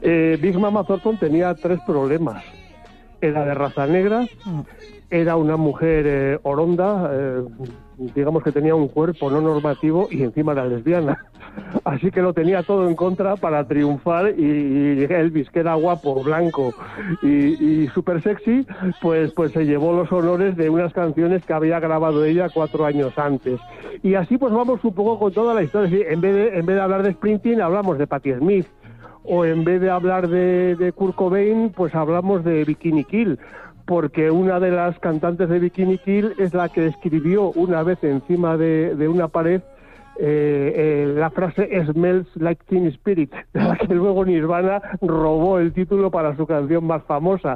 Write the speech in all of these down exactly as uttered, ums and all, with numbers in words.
Eh, Big Mama Thornton tenía tres problemas. Era de raza negra, era una mujer eh, oronda, eh, digamos que tenía un cuerpo no normativo y encima era lesbiana. Así que lo tenía todo en contra para triunfar y, y Elvis, que era guapo, blanco y, y súper sexy, pues, pues se llevó los honores de unas canciones que había grabado ella cuatro años antes. Y así pues vamos un poco con toda la historia. Es decir, en vez de, en vez de hablar de Springsteen, hablamos de Patti Smith. O en vez de hablar de, de Kurt Cobain, pues hablamos de Bikini Kill, porque una de las cantantes de Bikini Kill es la que escribió una vez encima de, de una pared eh, eh, la frase "Smells like Teen Spirit", de la que luego Nirvana robó el título para su canción más famosa.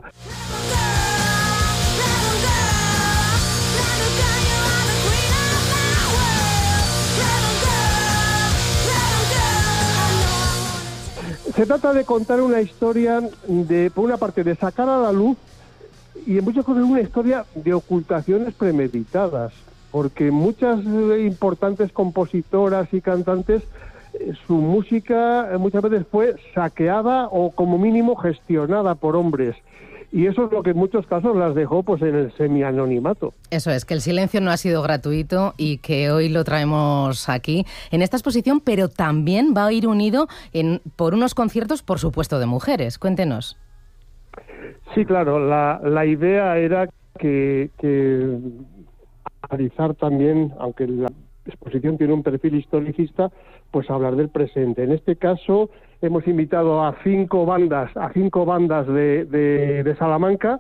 Se trata de contar una historia, de, por una parte, de sacar a la luz y en muchos casos una historia de ocultaciones premeditadas, porque muchas importantes compositoras y cantantes, eh, su música eh, muchas veces fue saqueada o como mínimo gestionada por hombres. Y eso es lo que en muchos casos las dejó pues en el semi-anonimato. Eso es, que el silencio no ha sido gratuito y que hoy lo traemos aquí en esta exposición, pero también va a ir unido en, por unos conciertos, por supuesto, de mujeres. Cuéntenos. Sí, claro, la, la idea era que, que analizar también, aunque la exposición tiene un perfil historicista, pues hablar del presente. En este caso hemos invitado a cinco bandas, a cinco bandas de, de, de Salamanca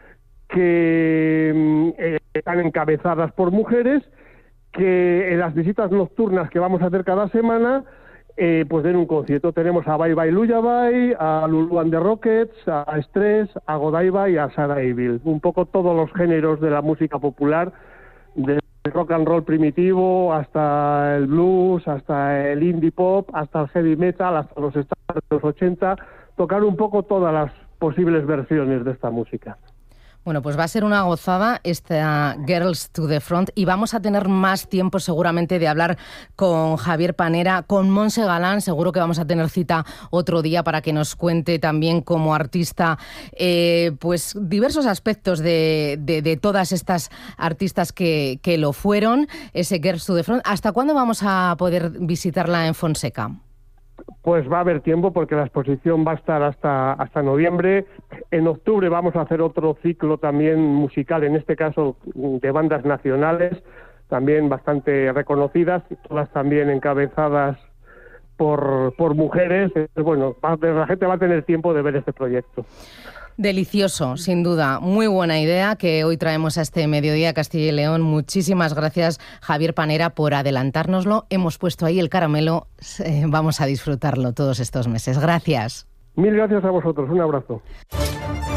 que eh, están encabezadas por mujeres, que en las visitas nocturnas que vamos a hacer cada semana eh, pues den un concierto. Tenemos a Bye Bye Lullaby, a Lulu and the Rockets, a Stress, a Godiva y a Sarah Evil. Un poco todos los géneros de la música popular, del rock and roll primitivo hasta el blues, hasta el indie pop, hasta el heavy metal, hasta los estándares de los ochenta, tocar un poco todas las posibles versiones de esta música. Bueno, pues va a ser una gozada esta Girls to the Front y vamos a tener más tiempo seguramente de hablar con Javier Panera, con Montse Galán. Seguro que vamos a tener cita otro día para que nos cuente también como artista eh, pues diversos aspectos de, de, de todas estas artistas que, que lo fueron, ese Girls to the Front. ¿Hasta cuándo vamos a poder visitarla en Fonseca? Pues va a haber tiempo porque la exposición va a estar hasta hasta noviembre. En octubre vamos a hacer otro ciclo también musical, en este caso de bandas nacionales, también bastante reconocidas, todas también encabezadas por, por mujeres. Bueno, la gente va a tener tiempo de ver este proyecto. Delicioso, sin duda. Muy buena idea que hoy traemos a este Mediodía Castilla y León. Muchísimas gracias, Javier Panera, por adelantárnoslo. Hemos puesto ahí el caramelo. Eh, vamos a disfrutarlo todos estos meses. Gracias. Mil gracias a vosotros. Un abrazo.